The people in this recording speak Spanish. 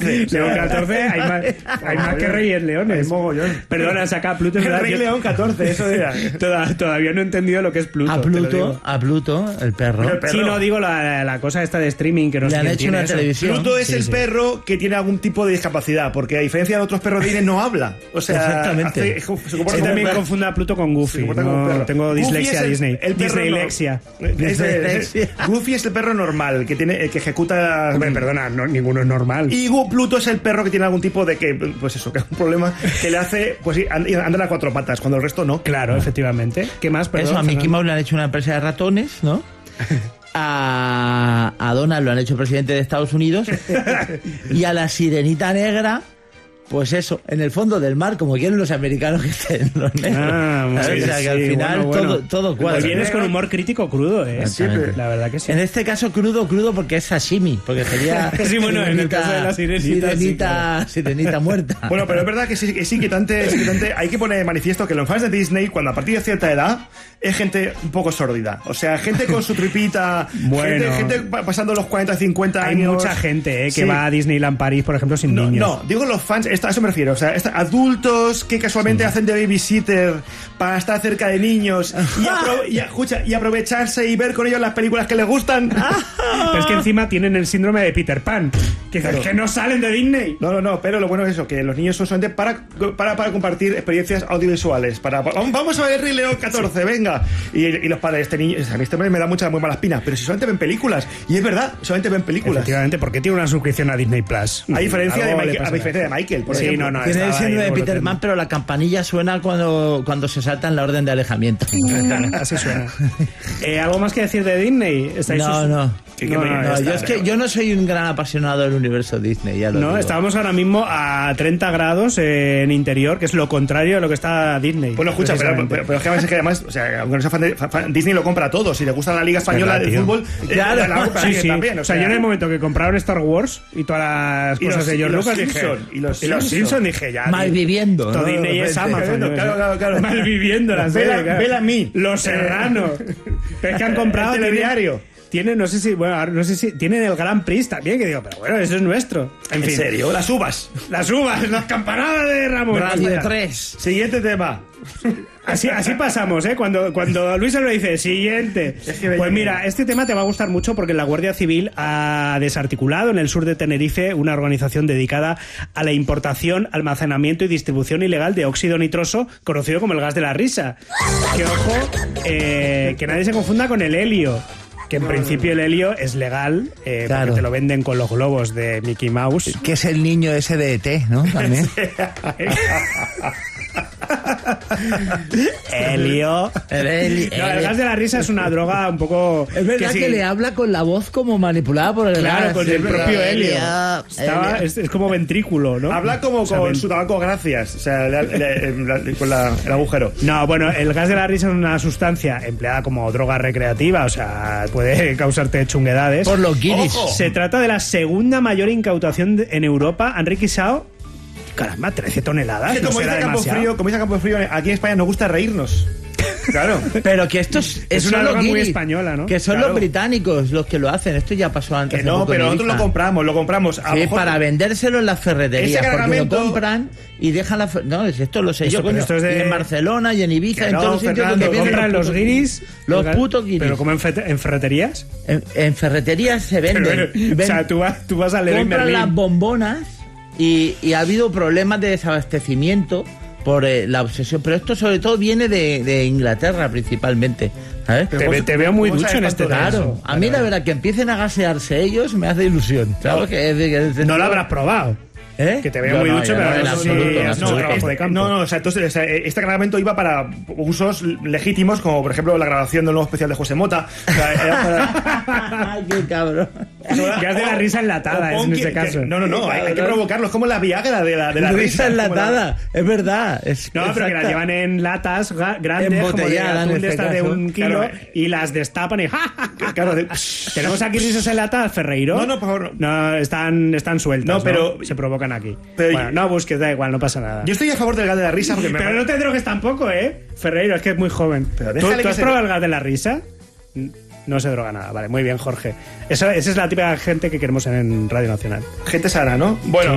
14. León 14, hay más que Reyes Leones. Mogollón. Perdona, saca Pluto. El Rey León 14, eso era. Todavía no he entendido lo que es Pluto. A Pluto, el perro. Sí, no, digo la cosa esta de streaming que no Le sé han quién hecho tiene una eso. televisión. Pluto es Sí, el sí. perro que tiene algún tipo de discapacidad, porque a diferencia de otros perros de Disney no habla. O sea, Exactamente. se comporta Sí, como también un perro. confunda a Pluto con Goofy. Se comporta como un No, perro. tengo Goofy dislexia es Disney. el perro Dislexia. Goofy es el perro normal, que ejecuta... Hombre, perdona, ninguno es normal. Y Pluto es el perro que tiene algún tipo de pues eso, que es un problema que le hace, pues sí, andar a cuatro patas, cuando el resto no. Claro, efectivamente. ¿Qué más? Perdón, Eso, a Mickey Fernando. Mouse le han hecho una empresa de ratones, ¿no? A Donald lo han hecho presidente de Estados Unidos. Y a la Sirenita Negra, pues eso, en el fondo del mar, como quieren los americanos que estén los negros. Ah, ¿Sabes? sí, o sea, que al sí, final bueno. todo cuadra. Hoy vienes con humor crítico crudo, ¿eh? Exactamente. La verdad que sí. En este caso crudo porque es sashimi, porque sería Sí, bueno, en el caso de la sirenita, sirenita muerta. Bueno, pero es verdad que sí, es inquietante. Hay que poner de manifiesto que los fans de Disney, cuando a partir de cierta edad, es gente un poco sórdida. O sea, gente con su tripita, Bueno. gente pasando los 40, 50 Hay años. mucha gente que Sí. va a Disneyland París, por ejemplo, sin niños. No, digo los fans, a eso me refiero. O sea, adultos que casualmente hacen de babysitter para estar cerca de niños y aprovecharse y ver con ellos las películas que les gustan. Pero es que encima tienen el síndrome de Peter Pan, que, Claro. que no salen de Disney. No, pero lo bueno es eso, que los niños son solamente para compartir experiencias audiovisuales. Vamos a ver el Rey León 14, venga. Y los padres, este niño, a mí este hombre me da muchas muy malas pinas, pero si solamente ven películas, y es verdad, solamente ven películas. Efectivamente, porque tiene una suscripción a Disney Plus. A diferencia de Algo le Michael, pasará. por Sí, ejemplo. no, Tiene el estaba ahí síndrome de Peter revoloteando. Pan, pero la campanilla suena cuando se salta en la orden de alejamiento. Así suena. ¿Algo más que decir de Disney? ¿Estáis No, sus- no. Yo es que yo no soy un gran apasionado del universo Disney, ya lo No, digo. estábamos ahora mismo a 30 grados en interior, que es lo contrario de lo que está Disney. Bueno, escucha, precisamente. pero es que además, o sea, aunque no sea fan, Disney lo compra todo. Si le gusta la Liga Española verdad, de tío. fútbol, Claro. la compra Sí, Disney sí. también. O sea, yo en el momento que compraron Star Wars y todas las Y cosas los- de y George los Lucas, dije... Simpson, y los Simpson Simpson. dije ya... Malviviendo, Todo ¿no? Disney es Amazon. ¿no? Claro. Malviviendo la serie, claro. Vela a mí. Los Serranos. Pero es que han comprado... El telediario. Tienen, no sé si tienen el Grand Prix también, que digo, pero bueno, eso es nuestro. En fin. serio? Las uvas. Las uvas, las campanadas de Ramón. Radio Pues, 3. Siguiente tema. Así pasamos, ¿eh? Cuando Luis lo dice, siguiente. Pues mira, este tema te va a gustar mucho porque la Guardia Civil ha desarticulado en el sur de Tenerife una organización dedicada a la importación, almacenamiento y distribución ilegal de óxido nitroso, conocido como el gas de la risa. Que ojo, que nadie se confunda con el helio. Que en principio el helio es legal, Claro. porque te lo venden con los globos de Mickey Mouse. Que es el niño ese de ET, ¿no? También. Helio. No, el gas de la risa es una droga un poco... Es verdad sí- que le habla con la voz como manipulada por el Claro, gas. con Sí, el propio helio. Helio. Es como ventrículo, ¿no? Habla como O sea, con su tabaco, gracias. O sea, con el agujero. No, bueno, el gas de la risa es una sustancia empleada como droga recreativa, o sea, puede causarte chunguedades. Por los guiris. Ojo. Se trata de la segunda mayor incautación en Europa. Han requisado, caramba, 13 toneladas. Que ¿No como será dice demasiado? Campo Frío, aquí en España nos gusta reírnos. Claro. Pero que esto es una son los droga muy guiris, española, ¿no? Que son Claro. los británicos los que lo hacen. Esto ya pasó antes. Que hace no, poco pero en nosotros Ibiza. lo compramos. A lo Sí, mejor- para vendérselo en las ferreterías. Ese Porque cargamento- lo compran y dejan la... No, esto lo sé Eso, yo, pero coño. esto es de- Y en Barcelona y en Ibiza, Que en no, todos los sitios Fernando, donde vienen ¿Compran los putos guiris? Los putos guiris. ¿Pero como en ferreterías? En ferreterías se venden. O sea, tú vas a Leroy Compran Merlin. las bombonas y ha habido problemas de desabastecimiento por la obsesión. Pero esto sobre todo viene de Inglaterra principalmente. ¿Sabes? Te veo muy ¿cómo ducho sabes en este tanto de tema. eso? A mí la verdad que empiecen a gasearse ellos me hace ilusión. ¿Sabes? No lo habrás probado. ¿Eh? Que te veo Yo muy no, ducho, yo pero no, en eso sí absoluto, en es absoluto. trabajo de campo. No, o sea, entonces o sea, este cargamento iba para usos legítimos, como por ejemplo la grabación del nuevo especial de José Mota. O sea, era para... Ay, qué cabrón. Gas de la risa enlatada, o en pon este que- caso. No, hay que provocarlo. Es como la Viagra de la Risa risa. enlatada, es verdad. Es No, pero que las exacta. llevan en latas grandes, como de Embotelladas, atún en de este estas de caso. 1 kilo, Claro. y las destapan y ¡ja, ja, ja! Claro, ¿Tenemos aquí risas enlatadas, Ferreiro? No, por favor, No, están sueltas, No, pero- se provocan aquí. pero- Bueno, no busques, da igual, no pasa nada. Yo estoy a favor del gas de la risa porque me Pero no te drogues tampoco, Ferreiro, es que es muy joven. Pero ¿Tú déjale que has se- probado el gas de la risa? No se droga nada. Vale, muy bien, Jorge. Esa es la típica gente que queremos en Radio Nacional. gente sana, ¿no? Bueno,